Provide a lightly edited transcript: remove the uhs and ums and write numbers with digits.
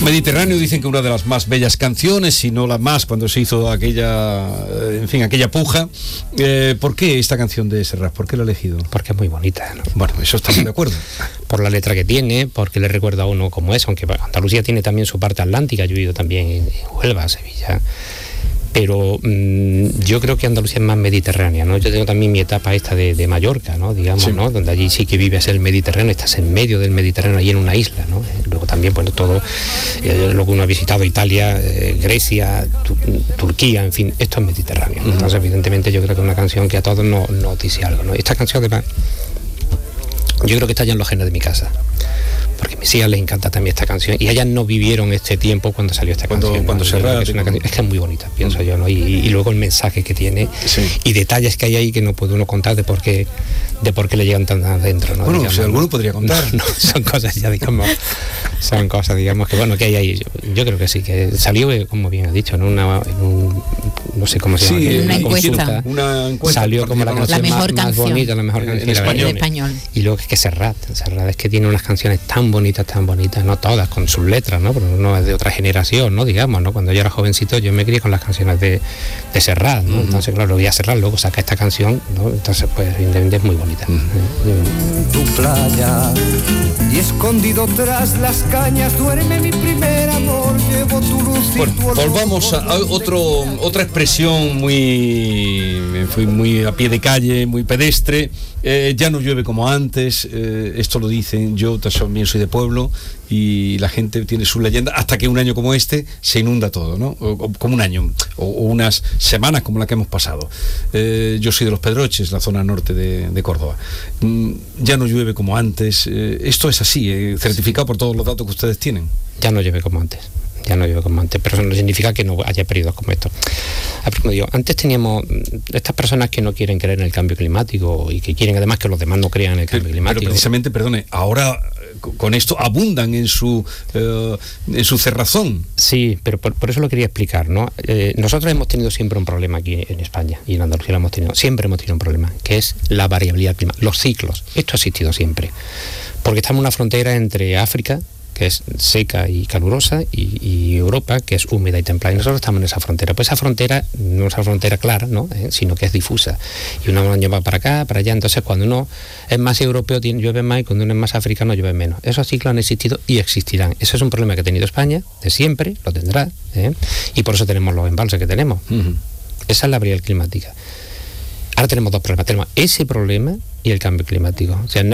Mediterráneo dicen que una de las más bellas canciones, si no la más, cuando se hizo aquella puja. ¿Por qué esta canción de Serrat? ¿Por qué la he elegido? Porque es muy bonita, ¿no? Bueno, eso estamos de acuerdo. Por la letra que tiene, porque le recuerda a uno cómo es, aunque Andalucía tiene también su parte atlántica, yo he vivido también en Huelva, Sevilla. Pero yo creo que Andalucía es más mediterránea, ¿no? Yo tengo también mi etapa esta de Mallorca, ¿no? Digamos, sí. ¿No? Donde allí sí que vives el Mediterráneo, estás en medio del Mediterráneo, ahí en una isla, ¿no? Luego también, bueno, todo lo que uno ha visitado, Italia, Grecia, Turquía, en fin, esto es Mediterráneo, ¿no? Entonces, evidentemente, yo creo que es una canción que a todos nos dice algo, ¿no? Esta canción, además, yo creo que está ya en los genes de mi casa. Porque a mis hijas les encanta también esta canción y ellas no vivieron este tiempo cuando salió esta canción. Cuando ¿no? Serrat, es que es muy bonita, pienso yo, ¿no? Y luego el mensaje que tiene, sí. Y detalles que hay ahí que no puede uno contar de por qué le llegan tan adentro, ¿no? Bueno, digamos, si alguno podría contar. No, son cosas ya, digamos, que bueno, que hay ahí. Yo creo que sí, que salió, como bien has dicho, en no sé cómo se llama. Una encuesta. Salió como la canción más bonita, la mejor canción en español. Y luego es que Serrat es que tiene unas canciones tan bonitas, no todas, con sus letras, ¿no? Porque uno es de otra generación, ¿no? Digamos, ¿no? Cuando yo era jovencito, yo me crié con las canciones de Serrat, ¿no? Entonces, claro, voy a Serrat, luego saca esta canción, ¿no? Entonces, pues, evidentemente es muy bonita. Tu playa y escondido tras las cañas duerme mi primer amor, llevo tu luz y bueno, tu olor. Volvamos a otra expresión muy a pie de calle, muy pedestre. Ya no llueve como antes, esto lo dicen, yo también soy de pueblo y la gente tiene su leyenda, hasta que un año como este se inunda todo, ¿no? O como un año, o unas semanas como la que hemos pasado. Yo soy de Los Pedroches, la zona norte de Córdoba. Ya no llueve como antes, esto es así, certificado por todos los datos que ustedes tienen. Ya no llueve como antes, pero eso no significa que no haya periodos como estos. Como digo, antes teníamos estas personas que no quieren creer en el cambio climático y que quieren además que los demás no crean en el cambio climático. Pero precisamente, perdone, ahora con esto abundan en su cerrazón. Sí, pero por eso lo quería explicar, ¿no? Nosotros hemos tenido siempre un problema aquí en España y en Andalucía siempre hemos tenido un problema, que es la variabilidad climática, los ciclos. Esto ha existido siempre, porque estamos en una frontera entre África, que es seca y calurosa, y Europa, que es húmeda y templada, y nosotros estamos en esa frontera. Pues esa frontera no es una frontera clara, ¿no? Sino que es difusa, y un año va para acá, para allá. Entonces, cuando uno es más europeo llueve más, y cuando uno es más africano llueve menos. Esos ciclos han existido y existirán. Eso es un problema que ha tenido España de siempre, lo tendrá, y por eso tenemos los embalses que tenemos. Esa es la variabilidad climática. Ahora tenemos dos problemas, tenemos ese problema y el cambio climático. O sea, no